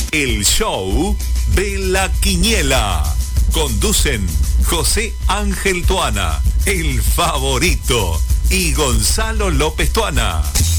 El show de la Quiniela. Conducen José Ángel Tuana, el favorito, y Gonzalo López Tuana.